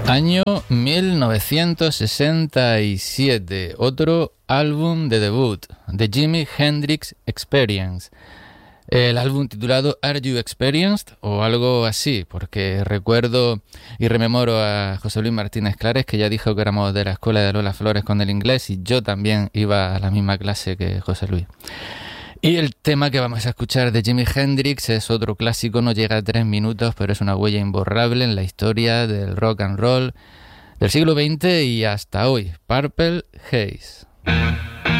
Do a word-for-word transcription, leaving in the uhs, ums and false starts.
Año mil novecientos sesenta y siete, otro álbum de debut, The Jimi Hendrix Experience. El álbum titulado Are You Experienced? O algo así, porque recuerdo y rememoro a José Luis Martínez Clares, que ya dijo que éramos de la escuela de Lola Flores con el inglés, y yo también iba a la misma clase que José Luis. Y el tema que vamos a escuchar de Jimi Hendrix es otro clásico, no llega a tres minutos, pero es una huella imborrable en la historia del rock and roll del siglo veinte y hasta hoy, Purple Haze.